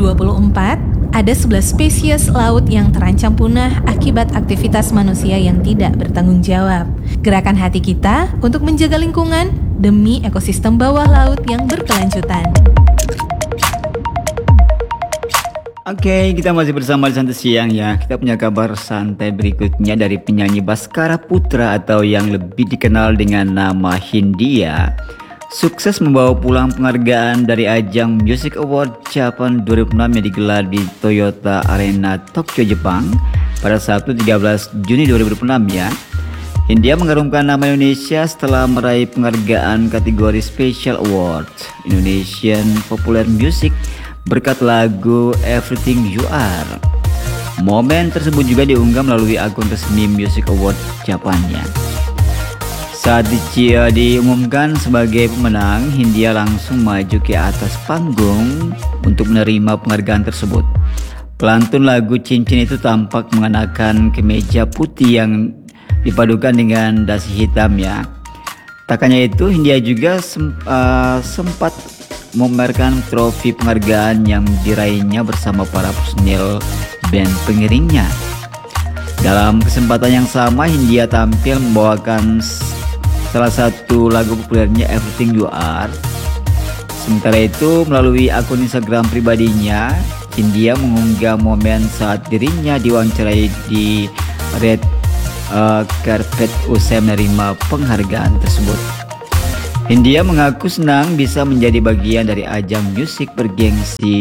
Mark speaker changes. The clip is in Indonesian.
Speaker 1: 2024, ada 11 spesies laut yang terancam punah akibat aktivitas manusia yang tidak bertanggung jawab. Gerakan hati kita untuk menjaga lingkungan demi ekosistem bawah laut yang berkelanjutan.
Speaker 2: Oke, kita masih bersama di Santai Siang ya. Kita punya kabar santai berikutnya dari penyanyi Baskara Putra atau yang lebih dikenal dengan nama Hindia. Sukses membawa pulang penghargaan dari ajang Music Award Japan 2006 yang digelar di Toyota Arena, Tokyo, Jepang pada Sabtu 13 Juni 2026 ya. Hindia mengharumkan nama Indonesia setelah meraih penghargaan kategori Special Award Indonesian Popular Music berkat lagu Everything You Are. Momen tersebut juga diunggah melalui akun resmi Music Award Japannya. Saat diumumkan sebagai pemenang, Hindia langsung maju ke atas panggung untuk menerima penghargaan tersebut. Pelantun lagu Cincin itu tampak mengenakan kemeja putih yang dipadukan dengan dasi hitam ya. Tak hanya itu, Hindia juga sempat memamerkan trofi penghargaan yang diraihnya bersama para personil band pengiringnya. Dalam kesempatan yang sama, Hindia tampil membawakan salah satu lagu populernya Everything You Are. Sementara itu, melalui akun Instagram pribadinya, Hindia mengunggah momen saat dirinya diwawancarai di red carpet usai menerima penghargaan tersebut. Hindia mengaku senang bisa menjadi bagian dari ajang musik bergengsi